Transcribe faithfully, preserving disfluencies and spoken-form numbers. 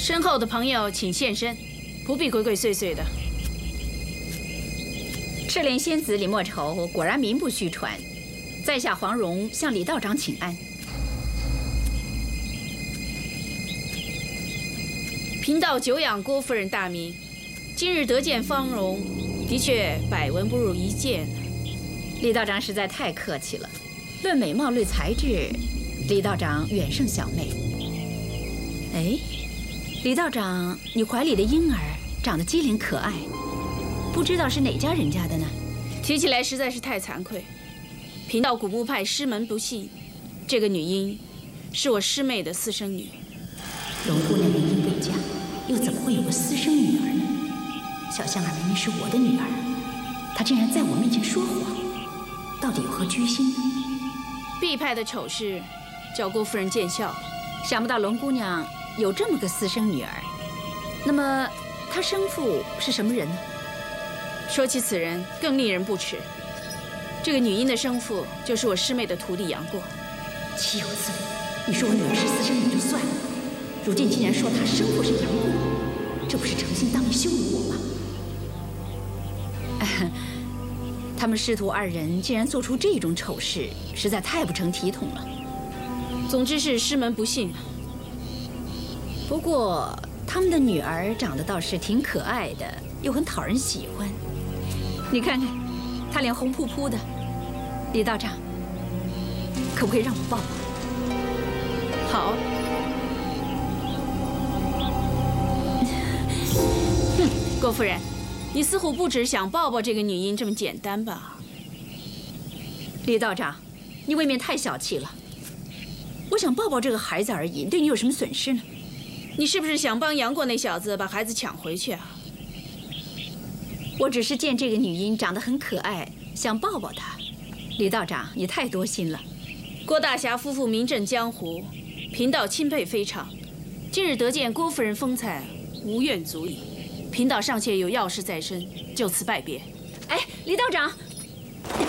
身后的朋友请现身，不必鬼鬼祟祟的。 赤莲仙子李莫愁果然名不虚传，在下黄蓉向李道长请安。 贫道久仰郭夫人大名，今日得见芳容，的确百闻不如一见。 李道长实在太客气了，论美貌论才智，李道长远胜小妹。哎，李道长，你怀里的婴儿长得机灵可爱，不知道是哪家人家的呢？ 提起来实在是太惭愧，贫道古墓派师门不幸，这个女婴是我师妹的私生女。 荣姑娘年龄未嫁，又怎么会有个私生女儿呢？小香儿明明是我的女儿，她竟然在我面前说谎，到底有何居心呢？ 毕派的丑事，叫郭夫人见笑了。 想不到龙姑娘有这么个私生女儿，那么她生父是什么人呢？ 说起此人，更令人不齿。这个女婴的生父就是我师妹的徒弟杨过。 岂有此理！你说我女儿是私生女就算了，如今竟然说她生父是杨过，这不是诚心当面羞辱我吗？他们师徒二人竟然做出这种丑事，实在太不成体统了。 总之是师门不幸。 不过他们的女儿长得倒是挺可爱的，又很讨人喜欢。你看看，她脸红扑扑的。李道长，可不可以让我抱抱？ 好。哼，郭夫人，你似乎不只想抱抱这个女婴这么简单吧？ 李道长，你未免太小气了。我想抱抱这个孩子而已，对你有什么损失呢？ 你是不是想帮杨过那小子把孩子抢回去啊？ 我只是见这个女婴长得很可爱，想抱抱她。李道长，你太多心了。 郭大侠夫妇名震江湖，贫道钦佩非常。今日得见郭夫人风采，无怨足矣。贫道尚且有要事在身，就此拜别。 哎，李道长。